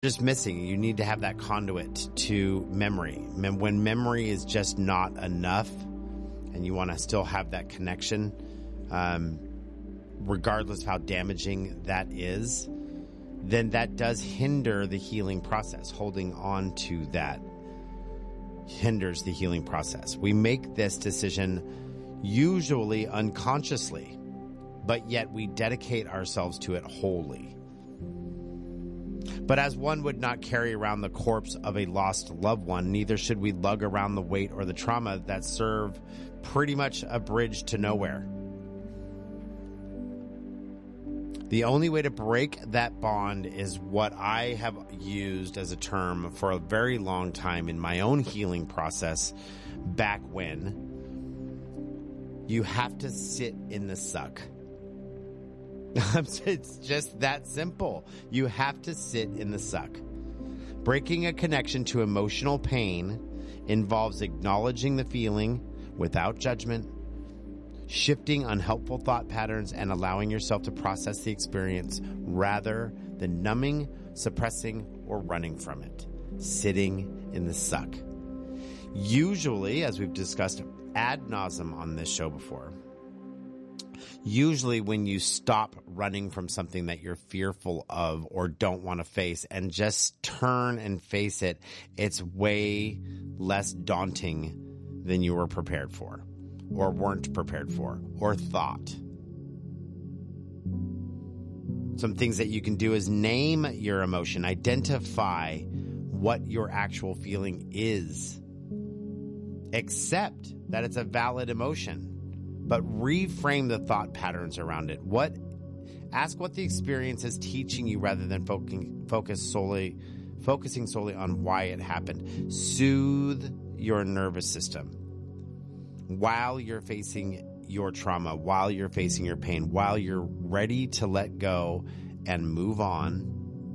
just missing. You need to have that conduit to memory. When memory is just not enough and you want to still have that connection, regardless of how damaging that is, then that does hinder the healing process. Holding on to that hinders the healing process. We make this decision usually unconsciously, but yet we dedicate ourselves to it wholly. But as one would not carry around the corpse of a lost loved one, neither should we lug around the weight or the trauma that serve pretty much a bridge to nowhere. The only way to break that bond is what I have used as a term for a very long time in my own healing process back when. You have to sit in the suck. It's just that simple. You have to sit in the suck. Breaking a connection to emotional pain involves acknowledging the feeling without judgment, shifting unhelpful thought patterns, and allowing yourself to process the experience rather than numbing, suppressing, or running from it. Sitting in the suck. Usually, as we've discussed ad nauseum on this show before, usually when you stop running from something that you're fearful of or don't want to face and just turn and face it, it's way less daunting than you were prepared for, or weren't prepared for, or thought. Some things that you can do is name your emotion, identify what your actual feeling is, accept that it's a valid emotion, but reframe the thought patterns around it. Ask what the experience is teaching you rather than focusing solely on why it happened. Soothe your nervous system while you're facing your trauma, while you're facing your pain, while you're ready to let go and move on.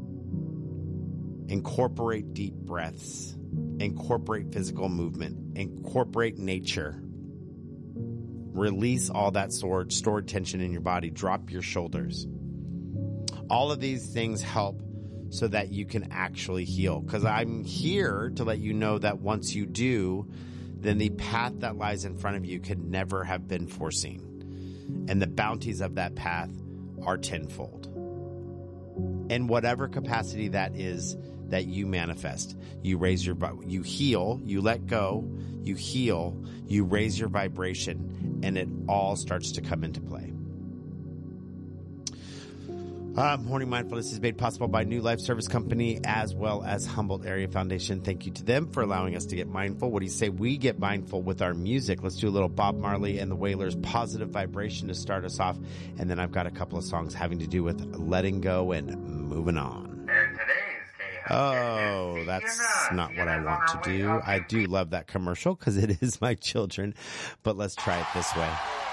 Incorporate deep breaths, incorporate physical movement, incorporate nature. Release all that stored tension in your body. Drop your shoulders. All of these things help so that you can actually heal. Because I'm here to let you know that once you do, then the path that lies in front of you could never have been foreseen. And the bounties of that path are tenfold. In whatever capacity that is that you manifest, you heal, you let go, you heal, you raise your vibration, and it all starts to come into play. Morning Mindfulness is made possible by New Life Service Company as well as Humboldt Area Foundation. Thank you to them for allowing us to get mindful. What do you say we get mindful with our music? Let's do a little Bob Marley and the Wailers, Positive Vibration, to start us off. And then I've got a couple of songs having to do with letting go and moving on. And today's Oh, that's not what I want to do. I do love that commercial because it is my children, but let's try it this way.